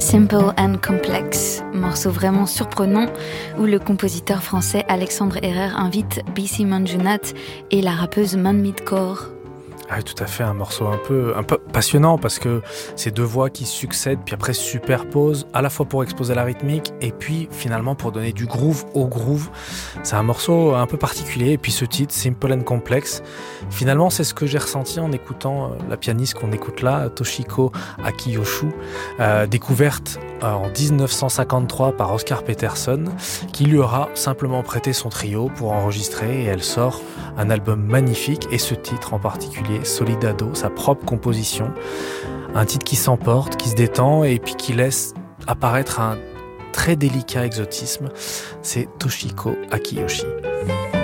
Simple and Complex, morceau vraiment surprenant où le compositeur français Alexandre Herrère invite BC Manjunat et la rappeuse Manmeet Kaur. Ah, tout à fait, un morceau un peu passionnant parce que c'est deux voix qui succèdent puis après se superposent à la fois pour exposer la rythmique et puis finalement pour donner du groove au groove. C'est un morceau un peu particulier et puis ce titre, Simple and Complex, finalement c'est ce que j'ai ressenti en écoutant la pianiste qu'on écoute là, Toshiko Akiyoshu, découverte en 1953 par Oscar Peterson qui lui aura simplement prêté son trio pour enregistrer et elle sort un album magnifique et ce titre en particulier, Solidado, sa propre composition, un titre qui s'emporte, qui se détend et puis qui laisse apparaître un très délicat exotisme, c'est Toshiko Akiyoshi.